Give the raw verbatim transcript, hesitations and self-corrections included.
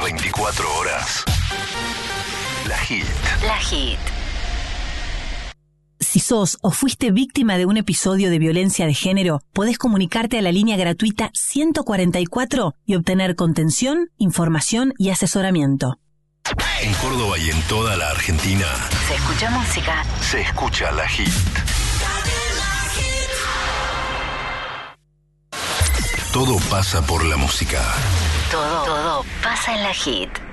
veinticuatro horas. La Hit. La Hit. Si sos o fuiste víctima de un episodio de violencia de género, podés comunicarte a la línea gratuita ciento cuarenta y cuatro y obtener contención, información y asesoramiento. En Córdoba y en toda la Argentina Se escucha música. se escucha La Hit. Todo pasa por la música. Todo, todo pasa en La Hit.